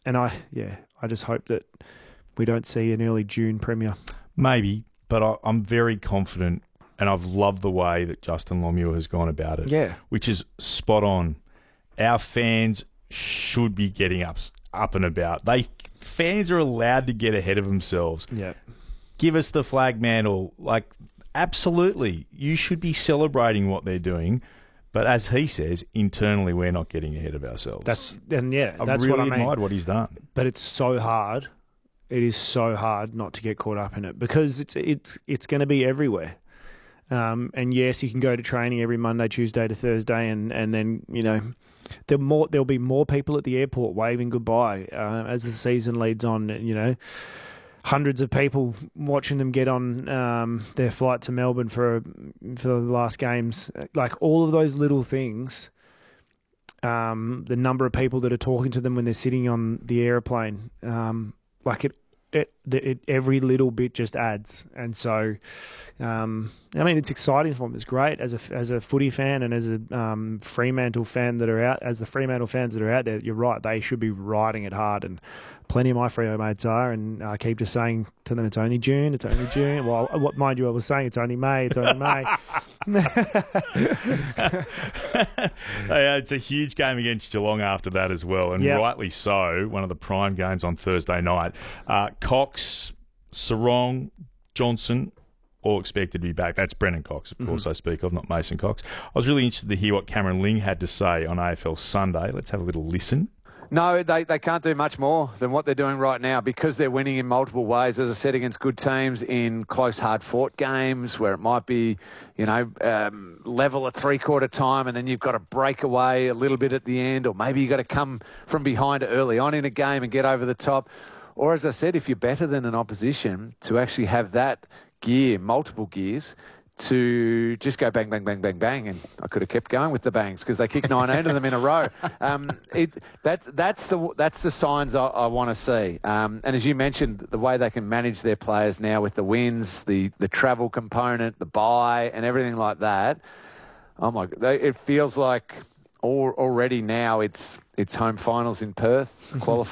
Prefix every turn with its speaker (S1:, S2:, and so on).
S1: I just hope that we don't see an early June premiere.
S2: Maybe, but I'm very confident, and I've loved the way that Justin Longmuir has gone about it.
S1: Yeah.
S2: Which is spot on. Our fans should be getting up and about. Fans are allowed to get ahead of themselves.
S1: Yeah.
S2: Give us the flag mantle. Absolutely. You should be celebrating what they're doing. But as he says, internally, we're not getting ahead of ourselves.
S1: That's
S2: really
S1: what I mean.
S2: admired what he's done.
S1: But it's so hard. It is so hard not to get caught up in it because it's going to be everywhere. And yes, you can go to training every Monday, Tuesday to Thursday, and then there'll be more people at the airport waving goodbye as the season leads on. Hundreds of people watching them get on their flight to Melbourne for the last games. All of those little things, the number of people that are talking to them when they're sitting on the airplane, every little bit just adds. And so, it's exciting for them. It's great as a footy fan and as a Fremantle fan that are out. As the Fremantle fans that are out there, you're right. They should be riding it hard, and plenty of my Freo mates are. And I keep just saying to them, "It's only June. It's only June." Well, mind you, I was saying it's only May. It's only May.
S2: It's a huge game against Geelong after that as well, and rightly so. One of the prime games on Thursday night. Cox, Sarong, Johnson, all expected to be back. That's Brennan Cox, of course, I speak of, not Mason Cox. I was really interested to hear what Cameron Ling had to say on AFL Sunday. Let's have a little listen.
S3: No, they can't do much more than what they're doing right now because they're winning in multiple ways, as I said, against good teams in close, hard-fought games where it might be, level at three-quarter time and then you've got to break away a little bit at the end, or maybe you've got to come from behind early on in a game and get over the top. Or, as I said, if you're better than an opposition, to actually have that gear, multiple gears, to just go bang, bang, bang, bang, bang. And I could have kept going with the bangs because they kicked 19 of them in a row. That's the signs I want to see. And as you mentioned, the way they can manage their players now with the wins, the travel component, the bye and everything like that. Oh, my God. It feels like already now it's home finals in Perth,